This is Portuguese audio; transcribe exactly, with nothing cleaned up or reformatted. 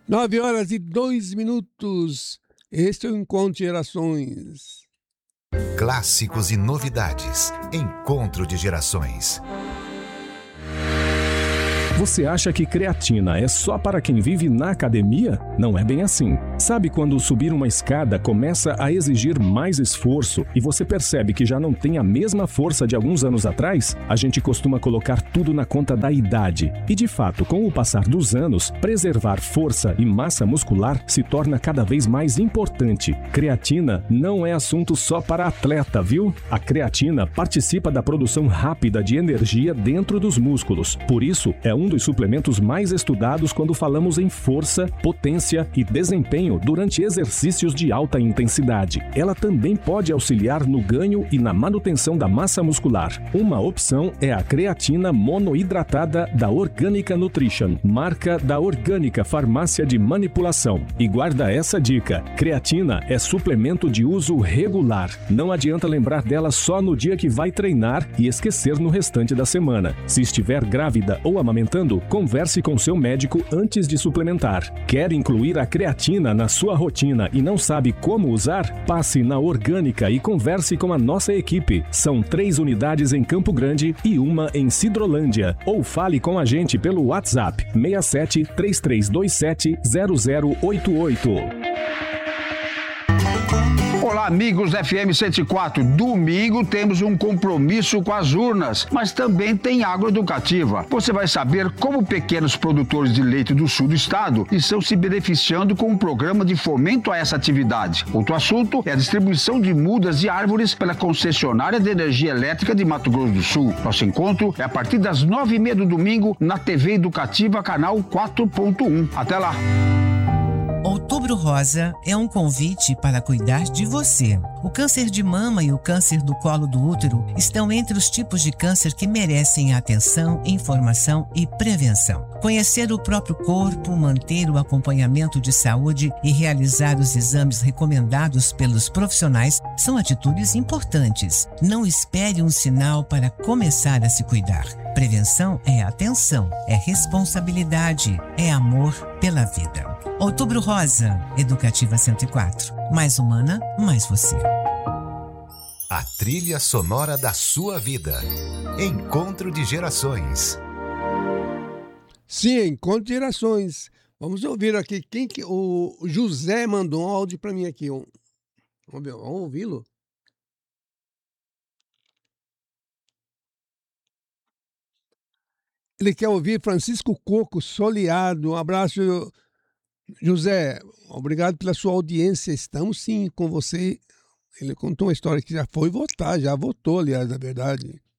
Nove horas e dois minutos. Este é o Encontro de Gerações. Clássicos e novidades. Encontro de Gerações. Você acha que creatina é só para quem vive na academia? Não é bem assim. Sabe quando subir uma escada começa a exigir mais esforço e você percebe que já não tem a mesma força de alguns anos atrás? A gente costuma colocar tudo na conta da idade. E de fato, com o passar dos anos, preservar força e massa muscular se torna cada vez mais importante. Creatina não é assunto só para atleta, viu? A creatina participa da produção rápida de energia dentro dos músculos. Por isso, é um dos suplementos mais estudados quando falamos em força, potência e desempenho durante exercícios de alta intensidade. Ela também pode auxiliar no ganho e na manutenção da massa muscular. Uma opção é a creatina monoidratada da Orgânica Nutrition, marca da Orgânica Farmácia de Manipulação. E guarda essa dica: creatina é suplemento de uso regular. Não adianta lembrar dela só no dia que vai treinar e esquecer no restante da semana. Se estiver grávida ou amamentando, converse com seu médico antes de suplementar. Quer incluir a creatina na sua rotina e não sabe como usar? Passe na Orgânica e converse com a nossa equipe. São três unidades em Campo Grande e uma em Sidrolândia. Ou fale com a gente pelo WhatsApp seis sete três três dois sete zero zero oito oito. Olá, amigos da F M cento e quatro. Domingo temos um compromisso com as urnas, mas também tem agroeducativa. Você vai saber como pequenos produtores de leite do sul do estado estão se beneficiando com um programa de fomento a essa atividade. Outro assunto é a distribuição de mudas de árvores pela concessionária de energia elétrica de Mato Grosso do Sul. Nosso encontro é a partir das nove e meia do domingo na T V Educativa, canal quatro ponto um. Até lá! Outubro Rosa é um convite para cuidar de você. O câncer de mama e o câncer do colo do útero estão entre os tipos de câncer que merecem atenção, informação e prevenção. Conhecer o próprio corpo, manter o acompanhamento de saúde e realizar os exames recomendados pelos profissionais são atitudes importantes. Não espere um sinal para começar a se cuidar. Prevenção é atenção, é responsabilidade, é amor pela vida. Outubro Rosa, Educativa cento e quatro. Mais humana, mais você. A trilha sonora da sua vida. Encontro de Gerações. Sim, Encontro de Gerações. Vamos ouvir aqui quem que o José mandou um áudio para mim aqui. Um, vamos ver, vamos ouvi-lo. Ele quer ouvir Francisco Coco, Soleado. Um abraço, José. Obrigado pela sua audiência. Estamos sim com você. Ele contou uma história que já foi votar, já votou, aliás, na verdade.